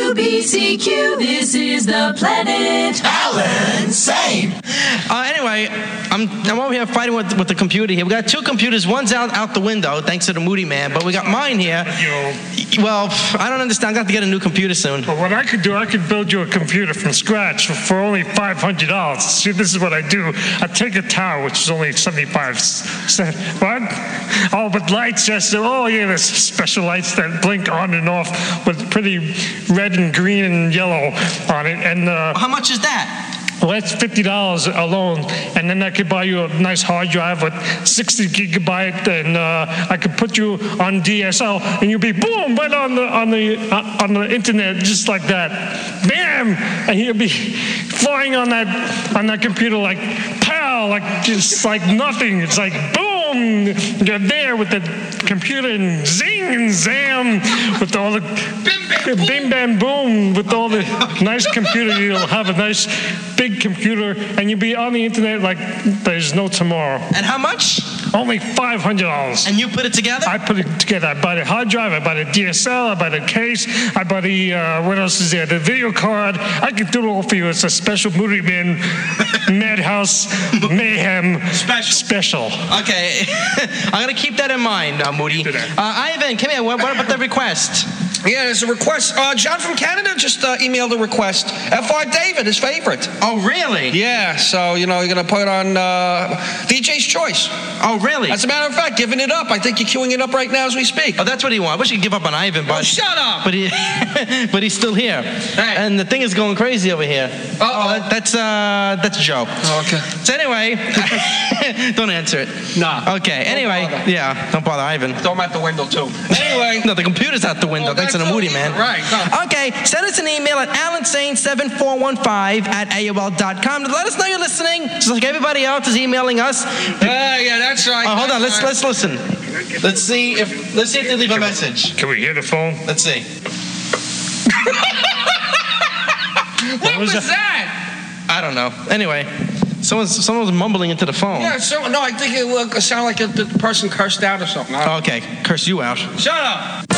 QBCQ, this is the planet Alan Sane. Anyway, I'm over here fighting with the computer here. We got two computers. One's out the window, thanks to the Moody Man, but we got mine here. Well, I don't understand. I got to get a new computer soon. Well, what I could do, I could build you a computer from scratch for only $500. See, this is what I do. I take a tower, which is only 75 cents. What? Oh, but lights, yes. Oh, yeah, there's special lights that blink on and off with pretty red and green and yellow on it. And how much is that? Well, that's $50 alone, and then I could buy you a nice hard drive with 60 gigabyte, and I could put you on DSL, and you'll be boom right on the internet just like that, bam, and you'll be flying on that computer like pow, like just like nothing. It's like boom, you're there with the computer and zing and zam with all the bim bam boom with all the nice computer. You'll have a nice big computer and you'll be on the internet like there's no tomorrow. And how much? Only $500. And you put it together? I put it together. I bought a hard drive, I bought a DSL, I bought a case, I bought what else is there? The video card. I can do it all for you. It's a special Moody Man Madhouse Mayhem special. Okay. I'm going to keep that in mind, Moody. Ivan, come here. What about the request? Yeah, there's a request. John from Canada just emailed a request. F.R. David, his favorite. Oh, really? Yeah, so, you're going to put it on DJ's Choice. Oh, really? As a matter of fact, giving it up. I think you're queuing it up right now as we speak. Oh, that's what he wants. I wish he could give up on Ivan, but... Oh, shut up! But he's still here. Hey. And the thing is going crazy over here. Uh-oh. That's a joke. Oh, okay. So anyway, don't answer it. Nah. Okay, anyway, don't bother Ivan. Throw him out the window, too. Anyway. No, the computer's out the window, thanks to the Moody Man. Right, come. Okay, send us an email at alansane7415@aol.com. Let us know you're listening, just like everybody else is emailing us. Yeah, that's right. Oh, hold on, let's listen. Let's see if they leave a message. Can we hear the phone? Let's see. What was that? I don't know. Anyway, someone was mumbling into the phone. Yeah, I think it sounded like the person cursed out or something. Okay, curse you out. Shut up.